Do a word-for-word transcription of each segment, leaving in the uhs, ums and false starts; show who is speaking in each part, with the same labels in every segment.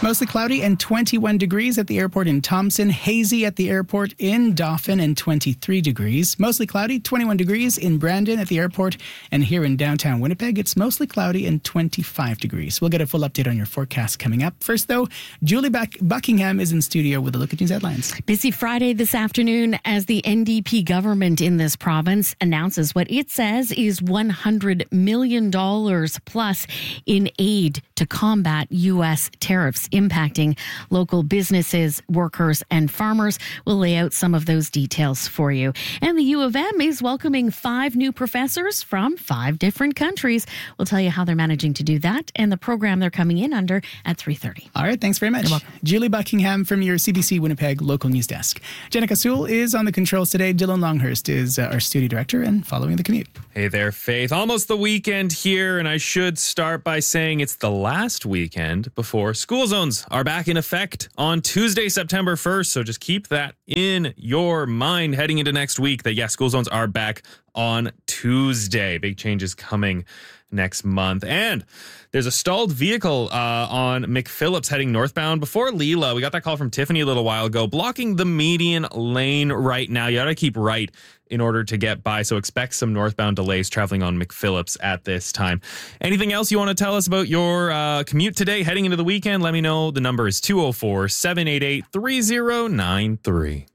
Speaker 1: Mostly cloudy and twenty-one degrees at the airport in Thompson. Hazy at the airport in Dauphin and twenty-three degrees. Mostly cloudy, twenty-one degrees in Brandon at the airport. And here in downtown Winnipeg, it's mostly cloudy and twenty-five degrees. We'll get a full update on your forecast coming up. First, though, Julie Buck- Buckingham is in studio with a look at news headlines.
Speaker 2: Busy Friday this afternoon as the N D P government in this province announces what it says is one hundred million dollars plus in aid to combat U S tariffs impacting local businesses, workers, and farmers. We'll lay out some of those details for you. And the U of M is welcoming five new professors from five different countries. We'll tell you how they're managing to do that and the program they're coming in under at three thirty.
Speaker 1: All right, thanks very much. Julie Buckingham from your C B C Winnipeg local news desk. Jenica Sewell is on the controls today. Dylan Longhurst is uh, our studio director and following the commute.
Speaker 3: Hey there, Faith. Almost the weekend here, and I should start by saying it's the last weekend before school zones are back in effect on Tuesday, September first. So just keep that in your mind heading into next week that, yeah, school zones are back on Tuesday. Big changes coming next month. And there's a stalled vehicle uh, on McPhillips heading northbound before Leela. We got that call from Tiffany a little while ago, blocking the median lane right now. You got to keep right in order to get by. So expect some northbound delays traveling on McPhillips at this time. Anything else you want to tell us about your uh, commute today heading into the weekend? Let me know. The number is two oh four, seven eight eight, three oh nine three.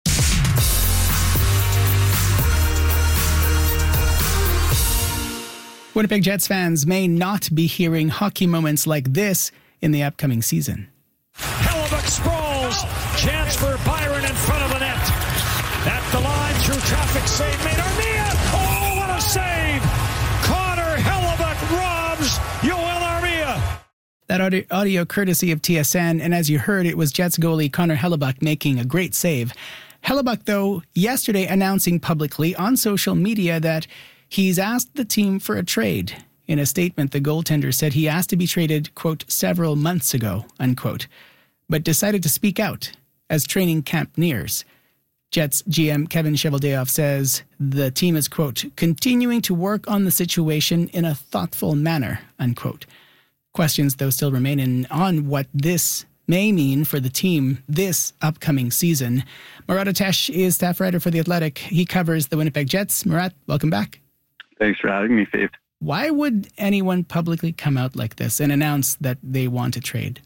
Speaker 1: Winnipeg Jets fans may not be hearing hockey moments like this in the upcoming season.
Speaker 4: Hellebuyck sprawls. Chance for Byron in front of the net. At the line through traffic save made. Armia! Oh, what a save! Connor Hellebuyck robs Yoel Armia.
Speaker 1: That audio, audio courtesy of T S N, and as you heard, it was Jets goalie Connor Hellebuyck making a great save. Hellebuyck, though, yesterday announcing publicly on social media that he's asked the team for a trade. In a statement, the goaltender said he asked to be traded, quote, several months ago, unquote, but decided to speak out as training camp nears. Jets G M Kevin Cheveldayoff says the team is, quote, continuing to work on the situation in a thoughtful manner, unquote. Questions, though, still remain in, on what this may mean for the team this upcoming season. Murat Atesh is staff writer for The Athletic. He covers the Winnipeg Jets. Murat, welcome back.
Speaker 5: Thanks for having me, Faith.
Speaker 1: Why would anyone publicly come out like this and announce that they want to trade?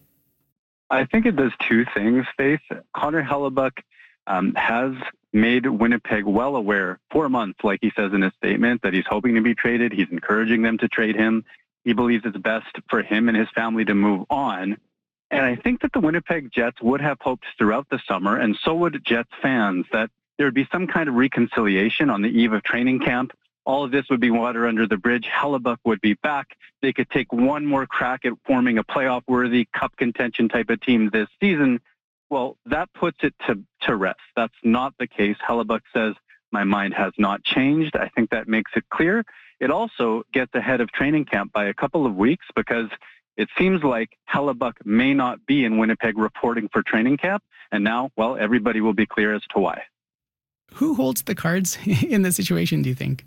Speaker 5: I think it does two things, Faith. Connor Hellebuyck um, has made Winnipeg well aware for months, like he says in his statement, that he's hoping to be traded. He's encouraging them to trade him. He believes it's best for him and his family to move on. And I think that the Winnipeg Jets would have hoped throughout the summer, and so would Jets fans, that there would be some kind of reconciliation on the eve of training camp. All of this would be water under the bridge. Hellebuyck would be back. They could take one more crack at forming a playoff-worthy cup contention type of team this season. Well, that puts it to, to rest. That's not the case. Hellebuyck says, my mind has not changed. I think that makes it clear. It also gets ahead of training camp by a couple of weeks because it seems like Hellebuyck may not be in Winnipeg reporting for training camp. And now, well, everybody will be clear as to why.
Speaker 1: Who holds the cards in this situation, do you think?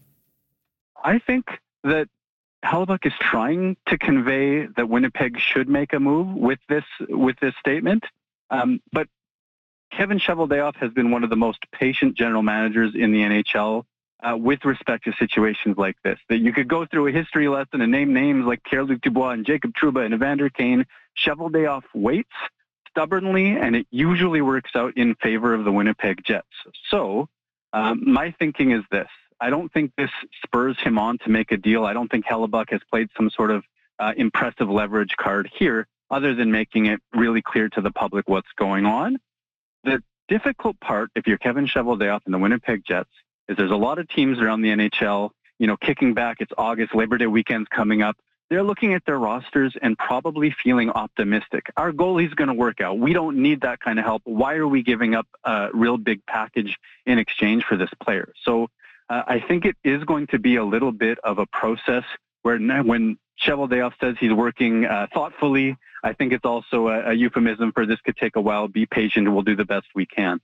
Speaker 5: I think that Hellebuyck is trying to convey that Winnipeg should make a move with this with this statement. Um, but Kevin Cheveldayoff has been one of the most patient general managers in the N H L uh, with respect to situations like this. That you could go through a history lesson and name names like Pierre-Luc Dubois and Jacob Trouba and Evander Kane. Cheveldayoff waits stubbornly, and it usually works out in favor of the Winnipeg Jets. So um, my thinking is this. I don't think this spurs him on to make a deal. I don't think Hellebuyck has played some sort of uh, impressive leverage card here, other than making it really clear to the public what's going on. The difficult part, if you're Kevin Cheveldayoff and the Winnipeg Jets, is there's a lot of teams around the N H L, you know, kicking back. It's August, Labor Day weekend's coming up. They're looking at their rosters and probably feeling optimistic. Our goalie's going to work out. We don't need that kind of help. Why are we giving up a real big package in exchange for this player? So Uh, I think it is going to be a little bit of a process where when Cheveldayoff says he's working uh, thoughtfully, I think it's also a, a euphemism for this could take a while. Be patient. We'll do the best we can.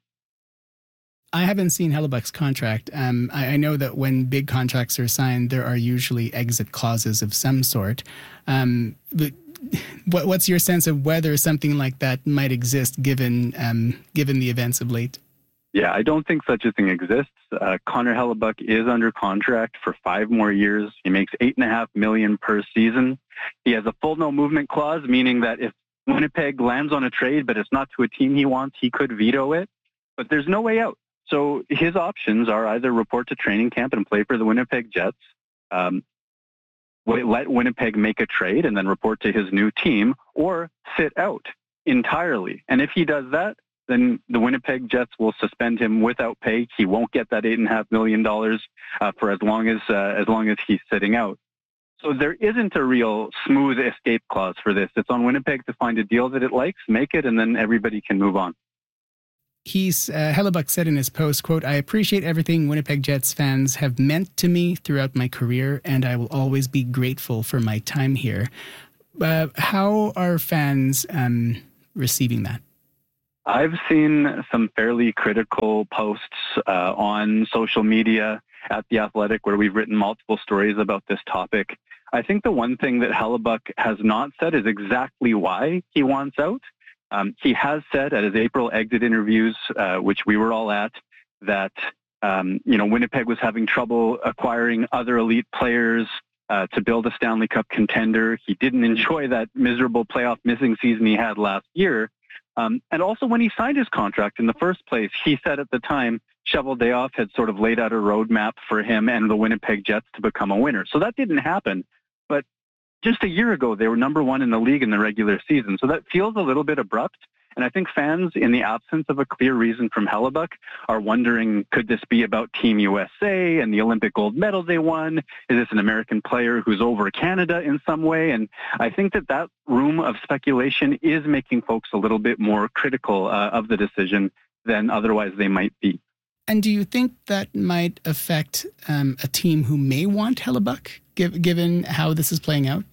Speaker 1: I haven't seen Hellebuyck's contract. Um, I, I know that when big contracts are signed, there are usually exit clauses of some sort. Um, but what, what's your sense of whether something like that might exist given um, given the events of late?
Speaker 5: Yeah, I don't think such a thing exists. Uh, Connor Hellebuyck is under contract for five more years. He makes eight and a half million per season. He has a full no movement clause, meaning that if Winnipeg lands on a trade, but it's not to a team he wants, he could veto it. But there's no way out. So his options are either report to training camp and play for the Winnipeg Jets, um, let Winnipeg make a trade and then report to his new team, or sit out entirely. And if he does that, then the Winnipeg Jets will suspend him without pay. He won't get that eight and a half million dollars uh, for as long as uh, as long as he's sitting out. So there isn't a real smooth escape clause for this. It's on Winnipeg to find a deal that it likes, make it, and then everybody can move on.
Speaker 1: He's uh, Hellebuyck said in his post, quote, "I appreciate everything Winnipeg Jets fans have meant to me throughout my career, and I will always be grateful for my time here." Uh, how are fans um, receiving that?
Speaker 5: I've seen some fairly critical posts uh, on social media at The Athletic where we've written multiple stories about this topic. I think the one thing that Hellebuyck has not said is exactly why he wants out. Um, he has said at his April exit interviews, uh, which we were all at, that um, you know Winnipeg was having trouble acquiring other elite players uh, to build a Stanley Cup contender. He didn't enjoy that miserable playoff missing season he had last year. Um, and also when he signed his contract in the first place, he said at the time, Cheveldayoff had sort of laid out a roadmap for him and the Winnipeg Jets to become a winner. So that didn't happen. But just a year ago, they were number one in the league in the regular season. So that feels a little bit abrupt. And I think fans, in the absence of a clear reason from Hellebuyck, are wondering, could this be about Team U S A and the Olympic gold medal they won? Is this an American player who's over Canada in some way? And I think that that room of speculation is making folks a little bit more critical uh, of the decision than otherwise they might be.
Speaker 1: And do you think that might affect um, a team who may want Hellebuyck, give, given how this is playing out?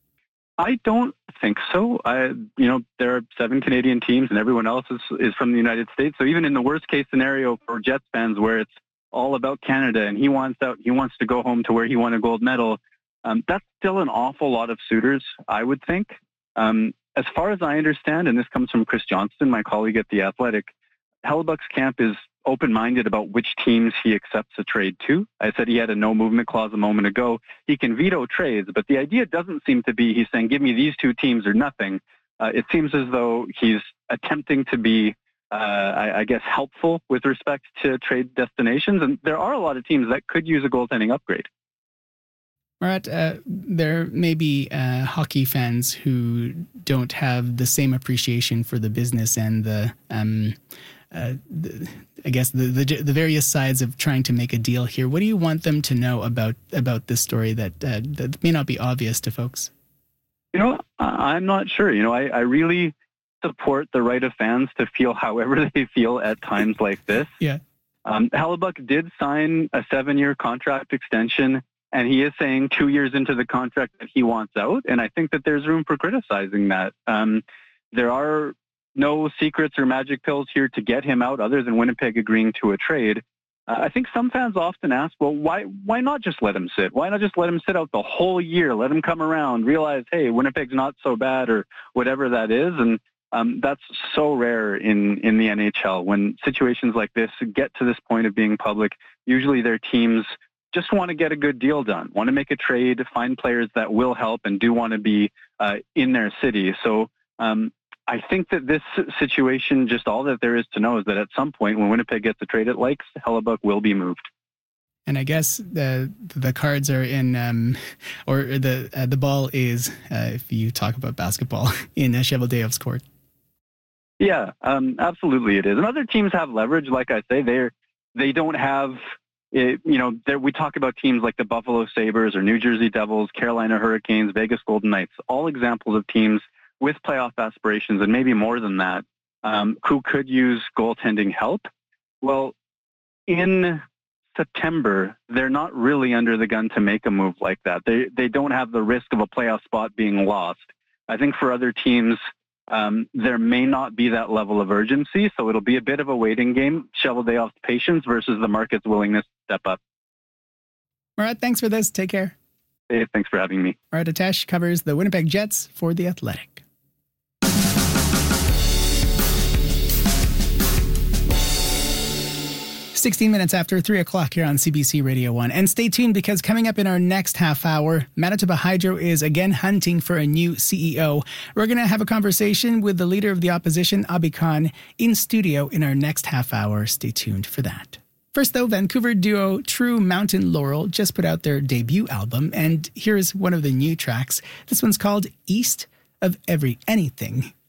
Speaker 5: I don't think so. I, you know, there are seven Canadian teams and everyone else is, is from the United States. So even in the worst case scenario for Jets fans where it's all about Canada and he wants out, he wants to go home to where he won a gold medal, um, that's still an awful lot of suitors, I would think. Um, as far as I understand, and this comes from Chris Johnston, my colleague at The Athletic, Hellebuyck's camp is open-minded about which teams he accepts a trade to. I said he had a no-movement clause a moment ago. He can veto trades, but the idea doesn't seem to be he's saying, give me these two teams or nothing. Uh, it seems as though he's attempting to be, uh, I, I guess, helpful with respect to trade destinations, and there are a lot of teams that could use a goaltending upgrade.
Speaker 1: Murat, uh, there may be uh, hockey fans who don't have the same appreciation for the business and the um, Uh, the, I guess the, the the various sides of trying to make a deal here. What do you want them to know about about this story that uh, that may not be obvious to folks?
Speaker 5: You know, I'm not sure. You know, I, I really support the right of fans to feel however they feel at times like this.
Speaker 1: Yeah.
Speaker 5: Um, Hellebuyck did sign a seven-year contract extension, and he is saying two years into the contract that he wants out. And I think that there's room for criticizing that. Um, there are no secrets or magic pills here to get him out other than Winnipeg agreeing to a trade. Uh, I think some fans often ask, well, why why not just let him sit? Why not just let him sit out the whole year? Let him come around, realize, hey, Winnipeg's not so bad or whatever that is. And um, that's so rare in, in the N H L. When situations like this get to this point of being public, usually their teams just want to get a good deal done, want to make a trade, find players that will help and do want to be uh, in their city. So um, I think that this situation, just all that there is to know is that at some point when Winnipeg gets a trade it likes, Hellebuyck will be moved.
Speaker 1: And I guess the the cards are in, um, or the uh, the ball is, uh, if you talk about basketball, in uh, Cheveldayoff's court.
Speaker 5: Yeah, um, absolutely it is. And other teams have leverage, like I say. They're, they don't have, it, you know, we talk about teams like the Buffalo Sabres or New Jersey Devils, Carolina Hurricanes, Vegas Golden Knights, all examples of teams with playoff aspirations and maybe more than that, um, who could use goaltending help. Well, in September, they're not really under the gun to make a move like that. They they don't have the risk of a playoff spot being lost. I think for other teams, um, there may not be that level of urgency, so it'll be a bit of a waiting game. Cheveldayoff's patience versus the market's willingness to step up.
Speaker 1: Murat, thanks for this. Take care.
Speaker 5: Hey, thanks for having me.
Speaker 1: All right, Atesh covers the Winnipeg Jets for The Athletic. sixteen minutes after three o'clock here on C B C Radio one. And stay tuned, because coming up in our next half hour, Manitoba Hydro is again hunting for a new C E O. We're going to have a conversation with the leader of the opposition, Abi Khan, in studio in our next half hour. Stay tuned for that. First, though, Vancouver duo True Mountain Laurel just put out their debut album, and here's one of the new tracks. This one's called East of Every Anything.